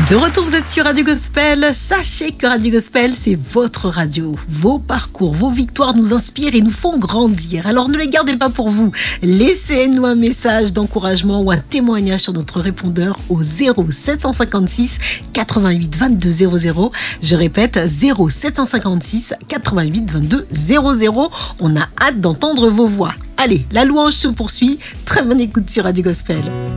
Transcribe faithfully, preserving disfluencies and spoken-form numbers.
De retour, vous êtes sur Radio Gospel. Sachez que Radio Gospel, c'est votre radio. Vos parcours, vos victoires nous inspirent et nous font grandir. Alors ne les gardez pas pour vous. Laissez-nous un message d'encouragement ou un témoignage sur notre répondeur au zéro sept cent cinquante-six quatre-vingt-huit vingt-deux zéro zéro. Je répète, zéro sept cent cinquante-six quatre-vingt-huit vingt-deux zéro zéro. On a hâte d'entendre vos voix. Allez, la louange se poursuit. Très bonne écoute sur Radio Gospel.